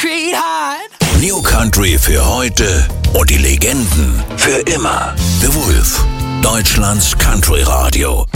concrete heart. New Country für heute und die Legenden für immer. The Wolf, Deutschlands Country Radio.